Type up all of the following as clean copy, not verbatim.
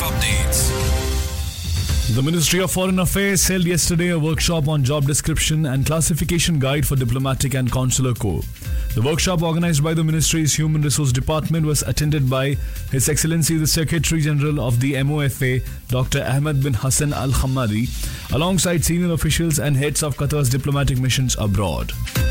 updates. The Ministry of Foreign Affairs held yesterday a workshop on job description and classification guide for diplomatic and consular corps. The workshop, organized by the Ministry's Human Resource Department, was attended by His Excellency the Secretary General of the MOFA, Dr. Ahmed bin Hassan Al Hamadi, alongside senior officials and heads of Qatar's diplomatic missions abroad.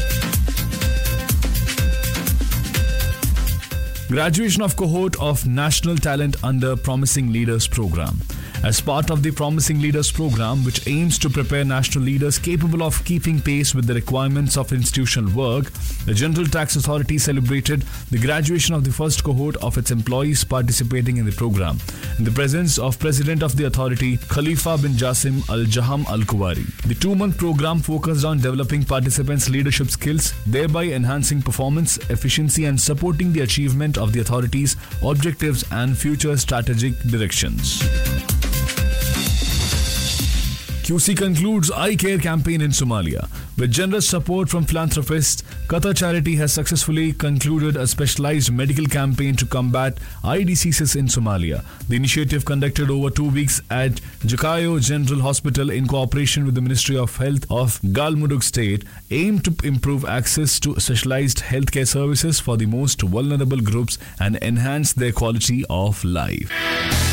Graduation of cohort of National Talent under Promising Leaders Program. As part of the Promising Leaders Program, which aims to prepare national leaders capable of keeping pace with the requirements of institutional work, the General Tax Authority celebrated the graduation of the first cohort of its employees participating in the program, in the presence of President of the Authority, Khalifa bin Jasim Al Jaham Al Kuwari. The 2-month program focused on developing participants' leadership skills, thereby enhancing performance, efficiency, and supporting the achievement of the authority's objectives and future strategic directions. QC concludes Eye Care campaign in Somalia. With generous support from philanthropists, Qatar Charity has successfully concluded a specialized medical campaign to combat eye diseases in Somalia. The initiative, conducted over 2 weeks at Jakayo General Hospital in cooperation with the Ministry of Health of Galmudug State, aimed to improve access to specialized healthcare services for the most vulnerable groups and enhance their quality of life.